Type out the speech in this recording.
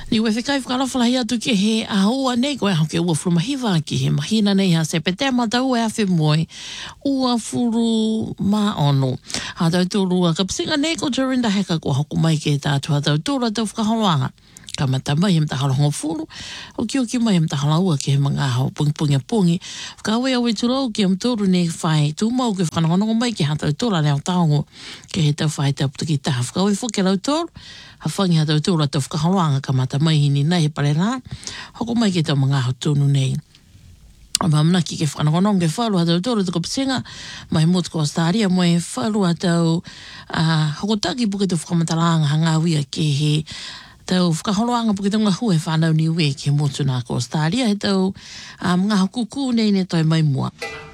Ni we whikai whakalawhalahi atu ke he ahua nei koe hau ke ua whrumahiwa ki he mahina nei ha se pete matau e awhi moe ua furu ma ono. Ha tau tūru a kapsinga nei ko Jorinda heka ko hoku mai ke tātua tau tūra tau whakaholoanga. Ka mata mai he mtahalongo furu o ki mai he mtahalaua ke he mga hao pungi pungi. Whakawe awe turau ki amtūru nei whai tūmau ke whakanongonongo mai ke ha tau tūra leo taongo ke he tau whai tau putuki taha. Whakawe whuke lau tūru. Ha whangi ha tau tūra tau whakaholoanga ka mata mai hini nei he pare rā. Hoko mai ke tau mga hao tūnu nei. A mamna ki ke whanongonong ke whalu ha tau tūra tuko pisenga. Mai motu ko staria mo e whalu ha tau hoko taki puke tau whakamatalanga ha ngāwia ke he tau whakaholoanga puke tau ngahu he whanau ni ue ke motu nā ko staria he tau mga hokuku nei ne toi mai mua.